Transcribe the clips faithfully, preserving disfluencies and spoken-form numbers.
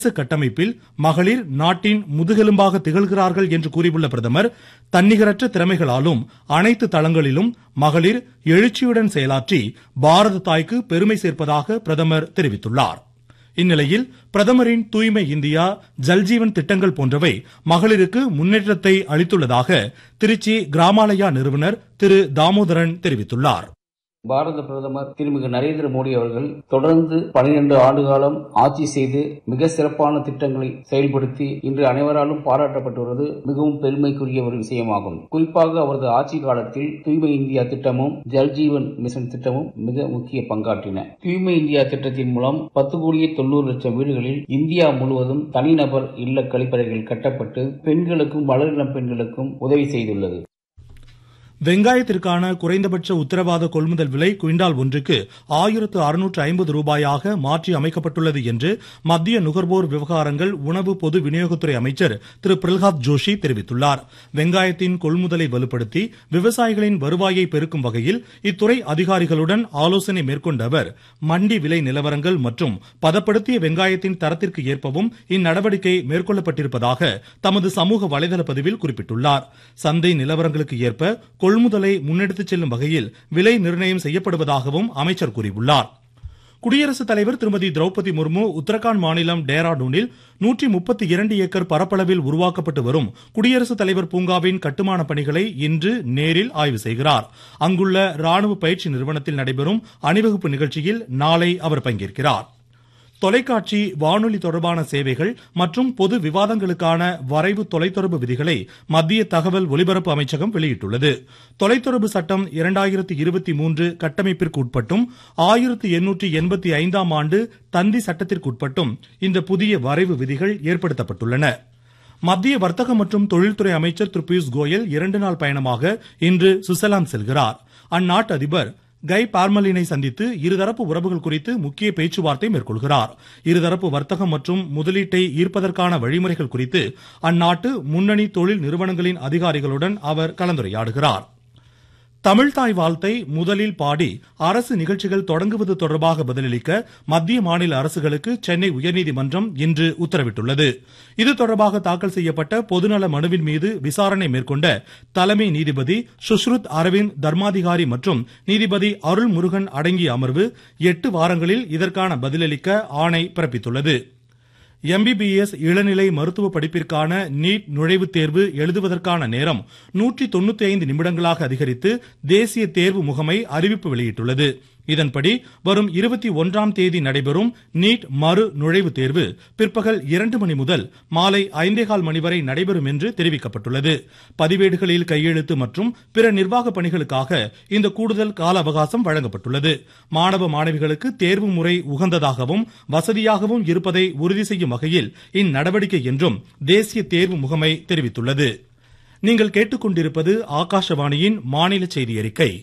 அரசு கட்டமைப்பில் மகளிர் நாட்டின் முதுகெலும்பாக திகழ்கிறார்கள் என்று கூறியுள்ள பிரதமர், தன்னிகரற்ற திறமைகளாலும் அனைத்து தளங்களிலும் மகளிர் எழுச்சியுடன் செயலாற்றி பாரத தாய்க்கு பெருமை சேர்ப்பதாக பிரதமர் தெரிவித்துள்ளார். இந்நிலையில் பிரதமரின் தூய்மை இந்தியா, ஜல்ஜீவன் திட்டங்கள் போன்றவை மகளிருக்கு முன்னேற்றத்தை அளித்துள்ளதாக திருச்சி கிராமாலயா நிறுவனர் திரு தாமோதரன் தெரிவித்துள்ளார். பாரத பிரதமர் திருமிகு நரேந்திர மோடி அவர்கள் தொடர்ந்து பனிரெண்டு ஆண்டு காலம் ஆட்சி செய்து மிக சிறப்பான திட்டங்களை செயல்படுத்தி இன்று அனைவராலும் பாராட்டப்பட்டு வருவது மிகவும் பெருமைக்குரிய ஒரு விஷயமாகும். குறிப்பாக அவரது ஆட்சி காலத்தில் தூய்மை இந்தியா திட்டமும் ஜல்ஜீவன் மிஷன் திட்டமும் மிக முக்கிய பங்காற்றின. தூய்மை இந்தியா திட்டத்தின் மூலம் பத்து கோடியே தொண்ணூறு லட்சம் வீடுகளில் இந்தியா முழுவதும் தனிநபர் இல்ல கழிப்பறைகள் கட்டப்பட்டு பெண்களுக்கும் வளரிளம் பெண்களுக்கும் உதவி செய்துள்ளது. வெங்காயத்திற்கான குறைந்தபட்ச உத்தரவாத கொள்முதல் விலை குவிண்டால் ஒன்றுக்கு ஆயிரத்து அறுநூற்று ஐம்பது ரூபாயாக மாற்றி அமைக்கப்பட்டுள்ளது என்று மத்திய நுகர்வோர் விவகாரங்கள், உணவு பொது விநியோகத்துறை அமைச்சர் திரு பிரல்ஹாத் ஜோஷி தெரிவித்துள்ளார். வெங்காயத்தின் கொள்முதலை வலுப்படுத்தி விவசாயிகளின் வருவாயை பெருக்கும் வகையில் இத்துறை அதிகாரிகளுடன் ஆலோசனை மேற்கொண்ட அவர், மண்டி விலை நிலவரங்கள் மற்றும் பதப்படுத்திய வெங்காயத்தின் தரத்திற்கு ஏற்பவும் இந்நடவடிக்கை மேற்கொள்ளப்பட்டிருப்பதாக தமது சமூக வலைதள பதிவில் குறிப்பிட்டுள்ளார். சந்தை நிலவரங்களுக்கு ஏற்ப கொள்முதலை முன்னெடுத்துச் செல்லும் வகையில் விலை நிர்ணயம் செய்யப்படுவதாகவும் அமைச்சர் கூறியுள்ளார். குடியரசுத் தலைவர் திருமதி திரௌபதி முர்மு உத்தரகாண்ட் மாநிலம் டேராடூனில் நூற்றி முப்பத்தி இரண்டு ஏக்கர் பரப்பளவில் உருவாக்கப்பட்டு வரும் குடியரசுத் தலைவர் பூங்காவின் கட்டுமான பணிகளை இன்று நேரில் ஆய்வு செய்கிறார். அங்குள்ள ராணுவ பயிற்சி நிறுவனத்தில் நடைபெறும் அணிவகுப்பு நிகழ்ச்சியில் நாளை அவர் பங்கேற்கிறார். தொலைக்காட்சி, வானொலி தொடர்பான சேவைகள் மற்றும் பொது விவாதங்களுக்கான வரைவு தொலைத்தொடர்பு விதிகளை மத்திய தகவல் ஒலிபரப்பு அமைச்சகம் வெளியிட்டுள்ளது. தொலைத்தொடர்பு சட்டம் இரண்டாயிரத்து இருபத்தி மூன்று கட்டமைப்பிற்கு உட்பட்டும் ஆயிரத்து எண்ணூற்று எண்பத்தி ஐந்தாம் ஆண்டு தந்தி சட்டத்திற்கு உட்பட்டும் இந்த புதிய வரைவு விதிகள் ஏற்படுத்தப்பட்டுள்ளன. மத்திய வர்த்தக மற்றும் தொழில்துறை அமைச்சர் திரு பியூஷ் கோயல் இரண்டு நாள் பயணமாக இன்று சுவிட்சர்லாந்து செல்கிறார். அந்நாட்டு அதிபர் கை பார்மலினை சந்தித்து இருதரப்பு உறவுகள் குறித்து முக்கிய பேச்சுவார்த்தை மேற்கொள்கிறார். இருதரப்பு வர்த்தகம் மற்றும் முதலீட்டை ஈர்ப்பதற்கான வழிமுறைகள் குறித்து அந்நாட்டு முன்னணி தொழில் நிறுவனங்களின் அதிகாரிகளுடன் அவர் கலந்துரையாடுகிறார். தமிழ்தாய் வாழ்த்தை முதலில் பாடி அரசு நிகழ்ச்சிகள் தொடங்குவது தொடர்பாக பதிலளிக்க மத்திய மாநில அரசுகளுக்கு சென்னை உயர்நீதிமன்றம் இன்று உத்தரவிட்டுள்ளது. இது தொடர்பாக தாக்கல் செய்யப்பட்ட பொதுநல மனுவின் மீது விசாரணை மேற்கொண்ட தலைமை நீதிபதி சுஷ்ருத் அரவிந்த் தர்மாதிகாரி மற்றும் நீதிபதி அருள்முருகன் அடங்கிய அமர்வு எட்டு வாரங்களில் இதற்கான பதிலளிக்க ஆணை பிறப்பித்துள்ளது. எம்பிபிஎஸ் இளநிலை மருத்துவ படிப்பிற்கான நீட் நுழைவுத் தேர்வு எழுதுவதற்கான நேரம் நூற்றி தொண்ணூத்தி ஐந்து நிமிடங்களாக அதிகரித்து தேசிய தேர்வு முகமை அறிவிப்பு வெளியிட்டுள்ளது. இதன்படி வரும் இருபத்தி ஒன்றாம் தேதி நடைபெறும் நீட் மறு நுழைவுத் தேர்வு பிற்பகல் இரண்டு மணி முதல் மாலை ஐந்தே கால் மணி வரை நடைபெறும் என்று தெரிவிக்கப்பட்டுள்ளது. பதிவேடுகளில் கையெழுத்து மற்றும் பிற நிர்வாக பணிகளுக்காக இந்த கூடுதல் கால அவகாசம் வழங்கப்பட்டுள்ளது. மாணவ மாணவிகளுக்கு தேர்வு முறை உகந்ததாகவும் வசதியாகவும் இருப்பதை உறுதி செய்யும் வகையில் இந்நடவடிக்கை என்றும் தேசிய தேர்வு முகமை தெரிவித்துள்ளது. நீங்கள் கேட்டுக்கொண்டிருப்பது ஆகாஷவாணியின் மாநில செய்தி அறிக்கை.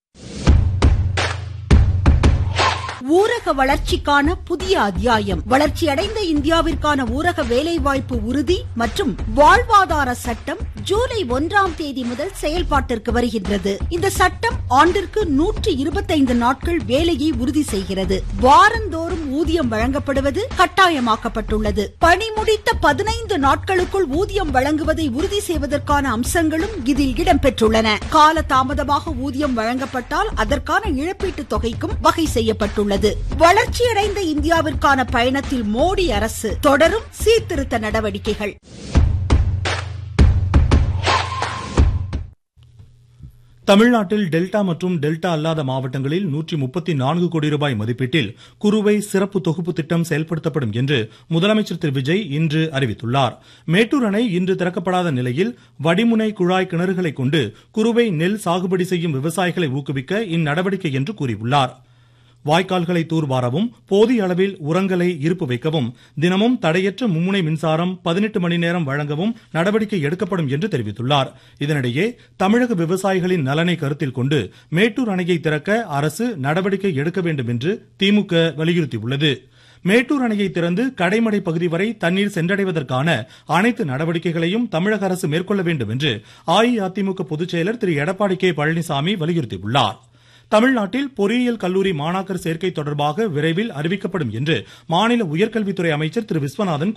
ஊரக வளர்ச்சிக்கான புதிய அத்தியாயம். வளர்ச்சியடைந்த இந்தியாவிற்கான ஊரக வேலைவாய்ப்பு உறுதி மற்றும் வாழ்வாதார சட்டம் ஜூலை ஒன்றாம் தேதி முதல் செயல்பாட்டிற்கு வருகின்றது. இந்த சட்டம் ஆண்டிற்கு நூற்று இருபத்தைந்து நாட்கள் வேலையை உறுதி செய்கிறது. வாரந்தோறும் ஊதியம் வழங்கப்படுவது கட்டாயமாக்கப்பட்டுள்ளது. பணி முடித்த பதினைந்து நாட்களுக்குள் ஊதியம் வழங்குவதை உறுதி செய்வதற்கான அம்சங்களும் இதில் இடம்பெற்றுள்ளன. கால தாமதமாக ஊதியம் வழங்கப்பட்டால் அதற்கான இழப்பீட்டு தொகைக்கும் வகை செய்யப்பட்டுள்ளது. வளர்ச்சியடைந்த இந்தியாவிற்கான பயணத்தில் மோடி அரசு தொடரும் சீர்திருத்த நடவடிக்கைகள். தமிழ்நாட்டில் டெல்டா மற்றும் டெல்டா அல்லாத மாவட்டங்களில் நூற்றி முப்பத்தி நான்கு கோடி ரூபாய் மதிப்பீட்டில் குறுவை சிறப்பு தொகுப்பு திட்டம் செயல்படுத்தப்படும் என்று முதலமைச்சர் திரு விஜய் இன்று அறிவித்துள்ளார். மேட்டூர் அணை இன்று திறக்கப்படாத நிலையில் வடிமுனை குழாய் கிணறுகளை கொண்டு குறுவை நெல் சாகுபடி செய்யும் விவசாயிகளை ஊக்குவிக்க இந்நடவடிக்கை என்று கூறியுள்ளார். வாய்க்கால்களை தூர்வாரவும் போதிய அளவில் உரங்களை இருப்பு வைக்கவும் தினமும் தடையற்ற மும்முனை மின்சாரம் பதினெட்டு மணி நேரம் வழங்கவும் நடவடிக்கை எடுக்கப்படும் என்று தெரிவித்துள்ளார். இதனிடையே தமிழக விவசாயிகளின் நலனை கருத்தில் கொண்டு மேட்டூர் அணையை திறக்க அரசு நடவடிக்கை எடுக்க வேண்டும் என்று திமுக வலியுறுத்தியுள்ளது. மேட்டூர் அணையை திறந்து கடைமடை பகுதி வரை தண்ணீர் சென்றடைவதற்கான அனைத்து நடவடிக்கைகளையும் தமிழக அரசு மேற்கொள்ள வேண்டும் என்று அஇஅதிமுக பொதுச்செயலர் திரு எடப்பாடி கே பழனிசாமி வலியுறுத்தியுள்ளார். தமிழ்நாட்டில் பொறியியல் கல்லூரி மாணாக்கர் சேர்க்கை தொடர்பாக விரைவில் அறிவிக்கப்படும் என்று மாநில உயர்கல்வித்துறை அமைச்சர் திரு விஸ்வநாதன்